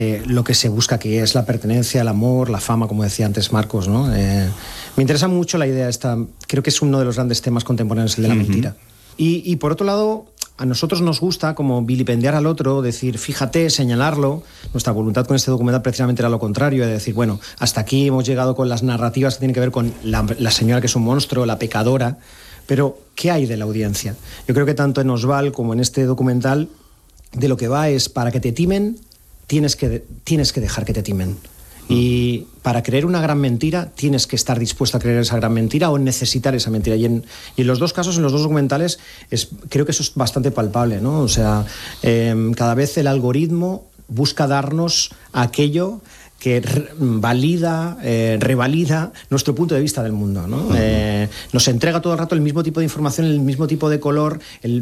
lo que se busca, que es la pertenencia, el amor, la fama, como decía antes Marcos, ¿no? Me interesa mucho la idea esta, creo que es uno de los grandes temas contemporáneos, el de la mentira. Y por otro lado, a nosotros nos gusta como vilipendiar al otro, decir, fíjate, señalarlo. Nuestra voluntad con este documental precisamente era lo contrario, de decir, bueno, hasta aquí hemos llegado con las narrativas que tienen que ver con la señora que es un monstruo, la pecadora, pero ¿qué hay de la audiencia? Yo creo que tanto en Osval como en este documental, de lo que va es, para que te timen, tienes que dejar que te timen. Y para creer una gran mentira tienes que estar dispuesto a creer esa gran mentira o necesitar esa mentira. Y en los dos casos, en los dos documentales, creo que eso es bastante palpable, ¿no? O sea, cada vez el algoritmo busca darnos aquello que valida, revalida nuestro punto de vista del mundo, ¿no? Nos entrega todo el rato el mismo tipo de información, el mismo tipo de color,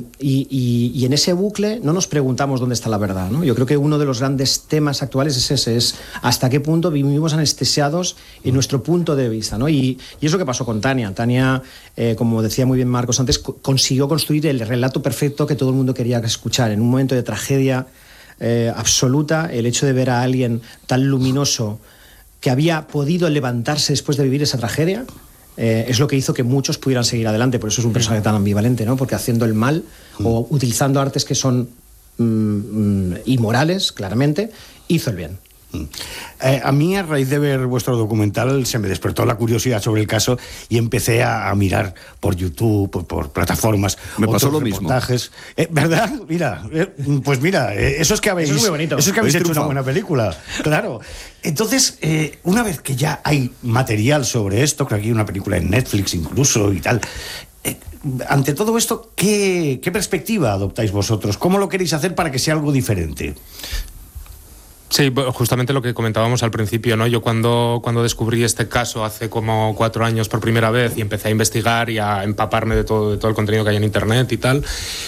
y en ese bucle no nos preguntamos dónde está la verdad, ¿no? Yo creo que uno de los grandes temas actuales es ese, es hasta qué punto vivimos anestesiados en nuestro punto de vista, ¿no? Y es lo que pasó con Tania. Tania, como decía muy bien Marcos antes, consiguió construir el relato perfecto que todo el mundo quería escuchar. En un momento de tragedia absoluta, el hecho de ver a alguien tan luminoso que había podido levantarse después de vivir esa tragedia, es lo que hizo que muchos pudieran seguir adelante. Por eso es un personaje tan ambivalente, ¿no? Porque haciendo el mal o utilizando artes que son inmorales, claramente, hizo el bien. A mí, a raíz de ver vuestro documental, se me despertó la curiosidad sobre el caso y empecé a mirar por YouTube, por plataformas. Me pasó lo reportajes. ¿Verdad? Mira, pues mira, eso es que habéis, eso es muy bonito. Eso es que habéis hecho una buena película. Claro. Entonces, una vez que ya hay material sobre esto, creo que hay una película en Netflix incluso y tal, ante todo esto, ¿qué perspectiva adoptáis vosotros? ¿Cómo lo queréis hacer para que sea algo diferente? Sí, justamente lo que comentábamos al principio, ¿no? Yo cuando descubrí este caso hace como 4 años por primera vez y empecé a investigar y a empaparme de todo el contenido que hay en internet y tal,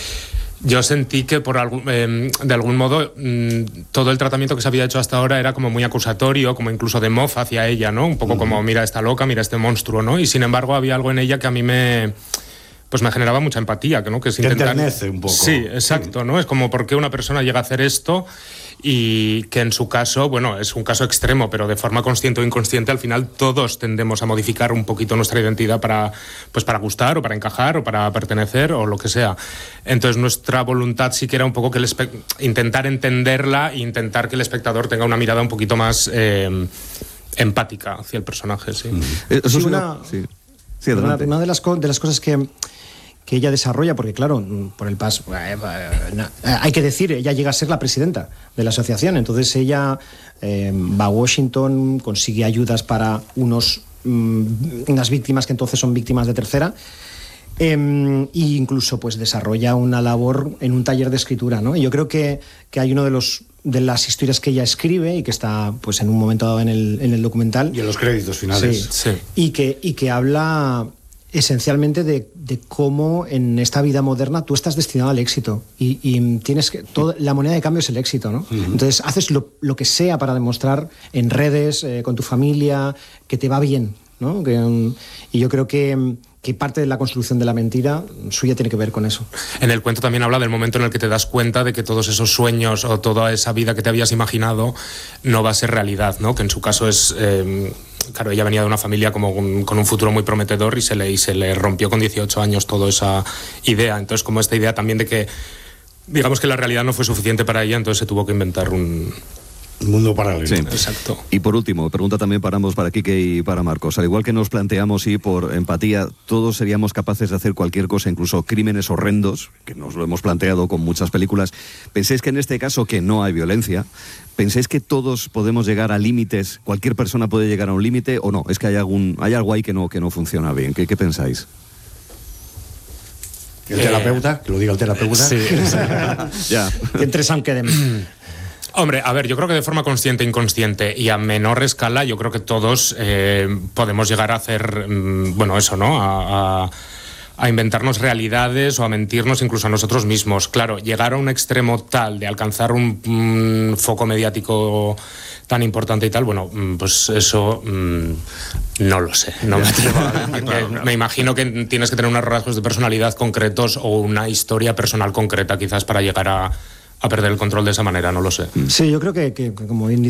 yo sentí que de algún modo todo el tratamiento que se había hecho hasta ahora era como muy acusatorio, como incluso de mofa hacia ella, ¿no? Un poco como, mira esta loca, mira este monstruo, ¿no? Y sin embargo había algo en ella que a mí me generaba mucha empatía, ¿no? Que es intentar... Te enternece un poco. Sí, exacto, ¿no? Es como por qué una persona llega a hacer esto y que en su caso, bueno, es un caso extremo, pero de forma consciente o inconsciente al final todos tendemos a modificar un poquito nuestra identidad para gustar o para encajar o para pertenecer o lo que sea. Entonces nuestra voluntad sí que era un poco que intentar entenderla e intentar que el espectador tenga una mirada un poquito más empática hacia el personaje, sí. Eso es Sí, una de las cosas que ella desarrolla, porque claro, por el paso, hay que decir, ella llega a ser la presidenta de la asociación, entonces ella va a Washington, consigue ayudas para unas víctimas que entonces son víctimas de tercera, e incluso pues desarrolla una labor en un taller de escritura, ¿no? Y yo creo que hay uno de las historias que ella escribe y que está pues en un momento dado en el documental. Y en los créditos finales. Sí. Y que habla esencialmente de cómo en esta vida moderna tú estás destinado al éxito y tienes que la moneda de cambio es el éxito, ¿no? Entonces haces lo que sea para demostrar en redes, con tu familia, que te va bien, ¿no? Y yo creo que parte de la construcción de la mentira suya tiene que ver con eso. En el cuento también habla del momento en el que te das cuenta de que todos esos sueños o toda esa vida que te habías imaginado no va a ser realidad, ¿no? Que en su caso es... claro, ella venía de una familia como con un futuro muy prometedor y se le rompió con 18 años toda esa idea. Entonces, como esta idea también de que, digamos que la realidad no fue suficiente para ella, entonces se tuvo que inventar un mundo paralelo. Sí. Exacto. Y por último, pregunta también para ambos, para Quique y para Marcos. Al igual que nos planteamos, y por empatía, todos seríamos capaces de hacer cualquier cosa, incluso crímenes horrendos, que nos lo hemos planteado con muchas películas. ¿Pensáis que en este caso, que no hay violencia, pensáis que todos podemos llegar a límites, cualquier persona puede llegar a un límite, o no? Es que hay algo ahí que no funciona bien. ¿Qué pensáis? ¿El terapeuta? Que lo diga el terapeuta. Sí. Ya. Que entre Sam queden. Hombre, a ver, yo creo que de forma consciente e inconsciente y a menor escala, yo creo que todos podemos llegar a hacer, eso, ¿no? A inventarnos realidades o a mentirnos incluso a nosotros mismos. Claro, llegar a un extremo tal de alcanzar un foco mediático tan importante y tal, bueno, pues eso no lo sé, no me atrevo a decir. Me imagino que tienes que tener unos rasgos de personalidad concretos o una historia personal concreta quizás para llegar a perder el control de esa manera, no lo sé. Sí, yo creo que como bien